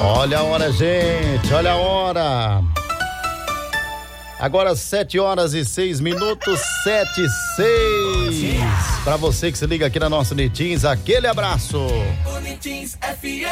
Olha a hora, gente, olha a hora. Agora 7h06, 7h06. Pra você que se liga aqui na nossa Unitins, aquele abraço. Unitins FM.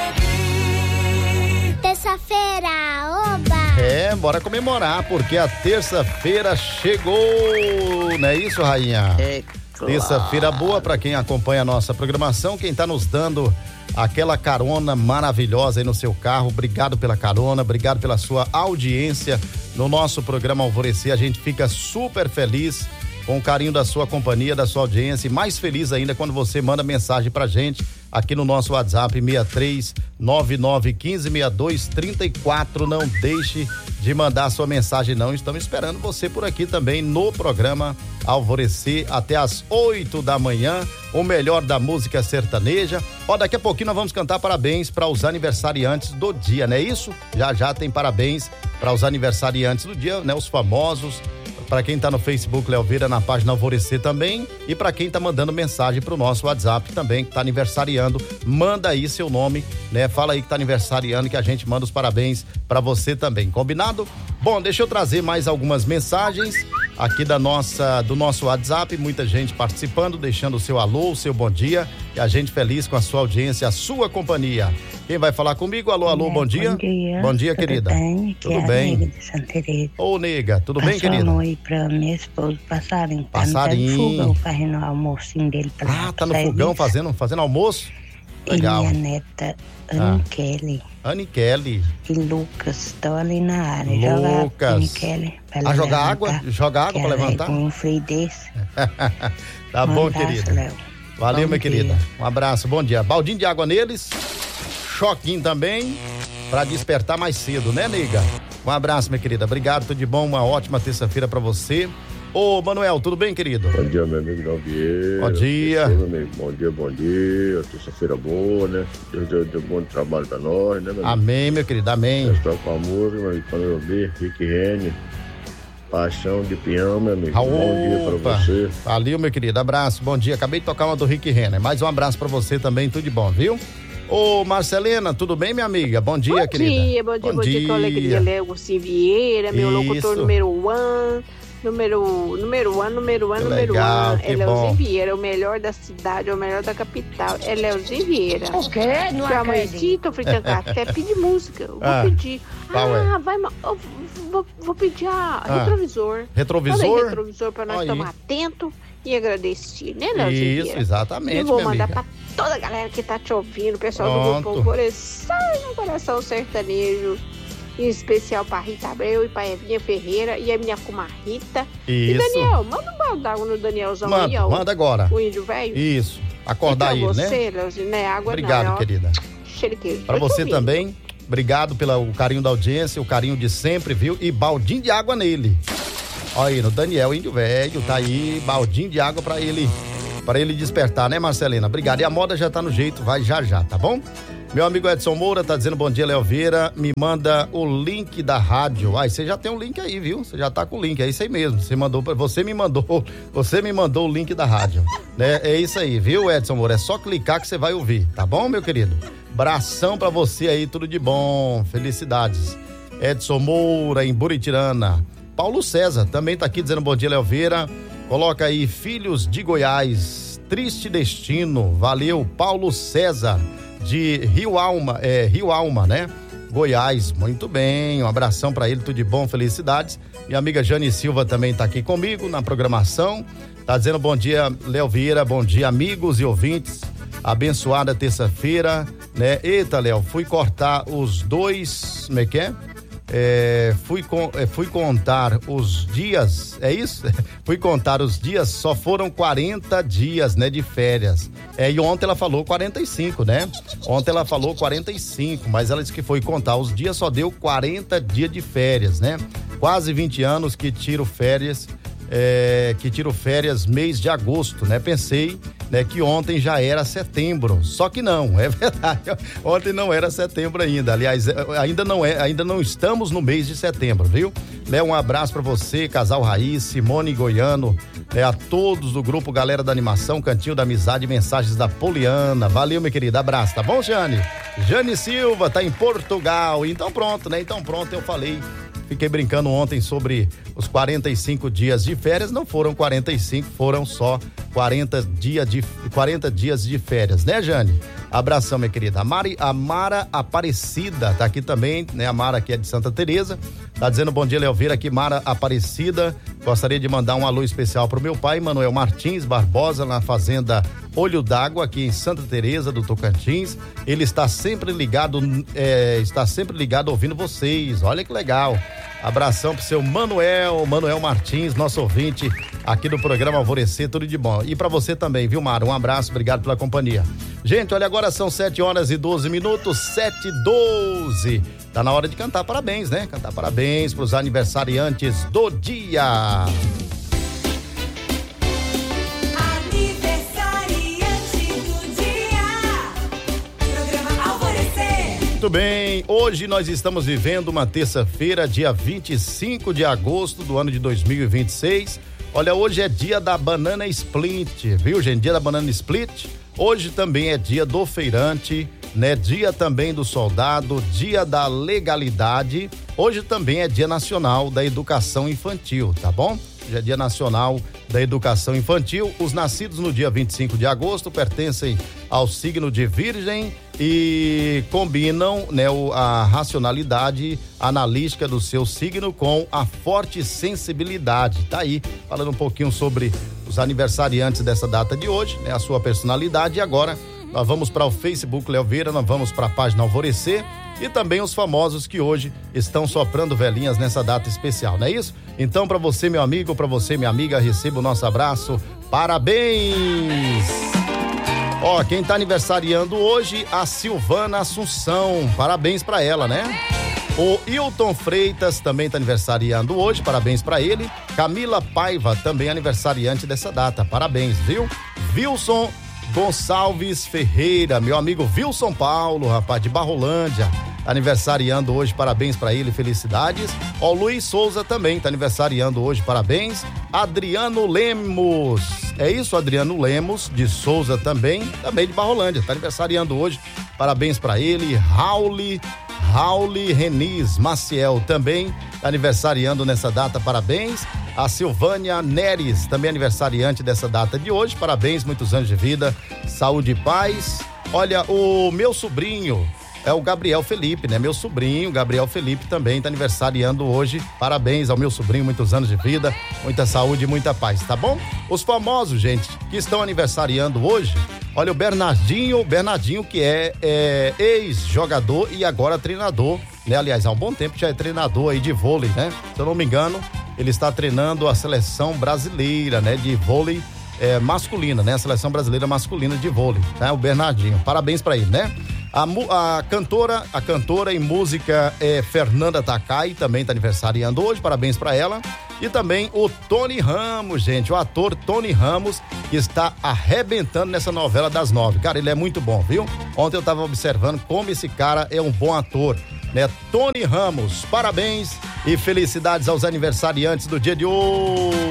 Terça-feira, oba! Bora comemorar, porque a terça-feira chegou, não é isso, rainha? Claro. Terça-feira boa pra quem acompanha a nossa programação, quem tá nos dando aquela carona maravilhosa aí no seu carro. Obrigado pela carona, obrigado pela sua audiência no nosso programa Alvorecer. A gente fica super feliz com o carinho da sua companhia, da sua audiência, e mais feliz ainda quando você manda mensagem pra gente aqui no nosso WhatsApp 6399156234. Não deixe de mandar sua mensagem, não. Estamos esperando você por aqui também no programa Alvorecer até às 8 da manhã, o melhor da música sertaneja. Daqui a pouquinho nós vamos cantar parabéns para os aniversariantes do dia, não é isso? Já tem parabéns para os aniversariantes do dia, né? Os famosos. Para quem tá no Facebook, Léo Vieira, na página Alvorecer também, e para quem tá mandando mensagem pro nosso WhatsApp também, que tá aniversariando, manda aí seu nome, né? Fala aí que tá aniversariando, que a gente manda os parabéns para você também, combinado? Bom, deixa eu trazer mais algumas mensagens aqui do nosso WhatsApp, muita gente participando, deixando o seu alô, o seu bom dia, e a gente feliz com a sua audiência, a sua companhia. Quem vai falar comigo? Alô, bom dia. Bom dia, querida. Tudo bem? Nega de Santa Teresa. Ô, nega, tudo bem, querida? Passou aí pra meu esposo, Passarinho. Passarinho. Tá no fogão fazendo o almocinho dele. Tá no fogão fazendo almoço? Legal. E minha neta, Anne Kelly. Anne Kelly. E Lucas, estão ali na área. Lucas. Anne Kelly. Joga água? Joga água pra levantar? Com um frio desse. Tá bom, querida. Léo. Valeu, Bom minha dia. querida. Um abraço, bom dia. Baldinho de água neles. Choquinho também, pra despertar mais cedo, né, nega? Um abraço, minha querida. Obrigado, tudo de bom. Uma ótima terça-feira pra você. Ô, Manuel, tudo bem, querido? Bom dia, meu amigo Léo Vieira. Bom dia. Meu amigo. Bom dia. Terça-feira boa, né? Deus deu bom trabalho pra nós, né, meu amigo? Amém, meu querido, amém. Eu estou com a música, meu amigo, quando eu vi Rick Renner, Paixão de Peão, meu amigo. Bom dia pra você. Valeu, meu querido, abraço, bom dia. Acabei de tocar uma do Rick Renner. Mais um abraço pra você também, tudo de bom, viu? Ô, Marcelena, tudo bem, minha amiga? Bom dia, querida. Bom dia, com alegria, Léo Vieira, meu locutor número 1. Número 1. É Léozinho Vieira, o melhor da cidade, o melhor da capital. É Léozinho Vieira. O quê? Não acredito. acredito. Tô fritando café, pedir música. Eu vou pedir. Vou pedir retrovisor. Retrovisor? Manda aí retrovisor pra nós tomar atento e agradecer, né, Léozinho Vieira? Isso, exatamente, e vou minha mandar amiga. pra toda a galera que tá te ouvindo, o pessoal do Grupo Alvorecer, no Coração Sertanejo. Em especial pra Rita Abreu e pra Evinha Ferreira e a minha comadrita. Isso. E Daniel, manda um balde d'água no Danielzão aí, ó. Manda agora. O índio velho. Isso. Acordar aí, você, né? Leozinho, né? Água obrigado, não, querida. Cheiro de queijo. Pra você também, obrigado pelo carinho da audiência, o carinho de sempre, viu? E baldinho de água nele. Olha aí, no Daniel, índio velho, tá aí, baldinho de água pra ele despertar, né, Marcelina? Obrigado. E a moda já tá no jeito, vai já, tá bom? Meu amigo Edson Moura tá dizendo bom dia, Léo Vieira, me manda o link da rádio. Você já tem um link aí, viu? Você já tá com o link, é isso aí mesmo. Você me mandou o link da rádio, né? É isso aí, viu, Edson Moura? É só clicar que você vai ouvir, tá bom, meu querido? Abração pra você aí, tudo de bom, felicidades. Edson Moura, em Buritirana. Paulo César também tá aqui dizendo bom dia, Léo Vieira. Coloca aí, Filhos de Goiás, triste destino. Valeu, Paulo César, de Rio Alma, né? Goiás, muito bem, um abração pra ele, tudo de bom, felicidades. Minha amiga Jane Silva também tá aqui comigo na programação, tá dizendo bom dia, Léo Vieira, bom dia, amigos e ouvintes, abençoada terça-feira, né? Eita, Léo, fui cortar os dois, como é que é? Fui contar os dias, é isso? Fui contar os dias, só foram 40 dias, né, de férias. E ontem ela falou 45, né? Ontem ela falou 45, mas ela disse que foi contar os dias, só deu 40 dias de férias, né? Quase 20 anos que tiro férias que tiro férias mês de agosto, né? Pensei, né, que ontem já era setembro, só que não, é verdade, ontem não era setembro ainda, aliás, ainda não estamos no mês de setembro, viu? Né, um abraço pra você, Casal Raiz, Simone Goiano, a todos do grupo Galera da Animação, Cantinho da Amizade, mensagens da Poliana, valeu, minha querida, abraço, tá bom, Jane? Jane Silva, tá em Portugal, então pronto, né? Então pronto, eu falei. Fiquei brincando ontem sobre os 45 dias de férias, não foram 45, foram só 40 dias de férias, né, Jane? Abração, minha querida. A Mara Aparecida tá aqui também, né? A Mara que é de Santa Teresa, tá dizendo bom dia, Leoveira, aqui Mara Aparecida, gostaria de mandar um alô especial pro meu pai, Manuel Martins Barbosa, na fazenda Olho d'Água, aqui em Santa Teresa do Tocantins. Ele está sempre ligado, ouvindo vocês, olha que legal. Abração pro seu Manuel Martins, nosso ouvinte aqui do programa Alvorecer, tudo de bom. E pra você também, viu, Mara? Um abraço, obrigado pela companhia. Gente, olha, agora são 7h12, 7h12. Tá na hora de cantar parabéns, né? Cantar parabéns pros aniversariantes do dia. Muito bem, hoje nós estamos vivendo uma terça-feira, dia 25 de agosto do ano de 2026. Olha, hoje é dia da banana split, viu, gente? Dia da banana split. Hoje também é dia do feirante, né? Dia também do soldado, dia da legalidade. Hoje também é dia nacional da educação infantil, tá bom? Hoje é dia nacional da educação infantil. Os nascidos no dia 25 de agosto pertencem ao signo de Virgem e combinam, né, a racionalidade analítica do seu signo com a forte sensibilidade. Tá aí, falando um pouquinho sobre os aniversariantes dessa data de hoje, né, a sua personalidade. E agora nós vamos para o Facebook Leoveira, nós vamos para a página Alvorecer e também os famosos que hoje estão soprando velhinhas nessa data especial, não é isso? Então, para você, meu amigo, para você, minha amiga, receba o nosso abraço. Parabéns! Ó, quem tá aniversariando hoje, a Silvana Assunção, parabéns pra ela, né? O Hilton Freitas também tá aniversariando hoje, parabéns pra ele. Camila Paiva, também aniversariante dessa data, parabéns, viu? Wilson Gonçalves Ferreira, meu amigo Wilson Paulo, rapaz, de Barrolândia, aniversariando hoje, parabéns pra ele, felicidades. Ó, Luiz Souza também tá aniversariando hoje, parabéns. Adriano Lemos, é isso, Adriano Lemos de Souza também de Barrolândia, tá aniversariando hoje, parabéns pra ele. Raul Reniz Maciel também tá aniversariando nessa data, parabéns. A Silvânia Neres, também aniversariante dessa data de hoje, parabéns, muitos anos de vida, saúde e paz. Olha, o meu sobrinho é o Gabriel Felipe, né? Meu sobrinho, Gabriel Felipe, também tá aniversariando hoje. Parabéns ao meu sobrinho, muitos anos de vida, muita saúde e muita paz, tá bom? Os famosos, gente, que estão aniversariando hoje, olha, o Bernardinho que é ex-jogador e agora treinador, né? Aliás, há um bom tempo já é treinador aí de vôlei, né? Se eu não me engano, ele está treinando a seleção brasileira, né? De vôlei masculina, né? A seleção brasileira masculina de vôlei, né? O Bernardinho, parabéns pra ele, né? A cantora em música Fernanda Takai também tá aniversariando hoje, parabéns pra ela. E também o Tony Ramos, gente, o ator Tony Ramos, que está arrebentando nessa novela das 9. Cara, ele é muito bom, viu? Ontem eu tava observando como esse cara é um bom ator, né? Tony Ramos, parabéns e felicidades aos aniversariantes do dia de hoje.